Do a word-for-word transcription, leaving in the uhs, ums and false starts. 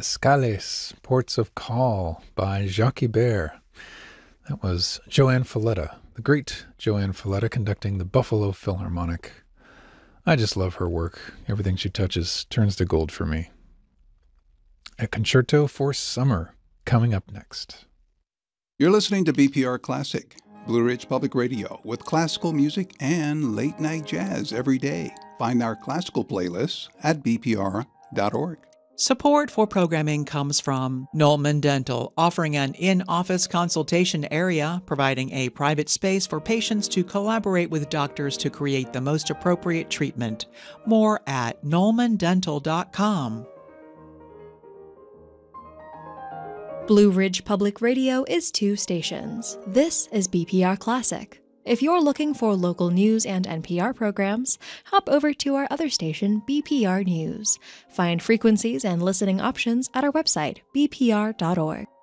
Escales, Ports of Call by Jacques Ibert. That was Joanne Falletta, the great Joanne Falletta, conducting the Buffalo Philharmonic. I just love her work. Everything she touches turns to gold for me. A Concerto for Summer, coming up next. You're listening to B P R Classic, Blue Ridge Public Radio, with classical music and late-night jazz every day. Find our classical playlists at b p r dot org. Support for programming comes from Nolman Dental, offering an in-office consultation area, providing a private space for patients to collaborate with doctors to create the most appropriate treatment. More at nolman dental dot com. Blue Ridge Public Radio is two stations. This is B P R Classic. If you're looking for local news and N P R programs, hop over to our other station, B P R News. Find frequencies and listening options at our website, b p r dot org.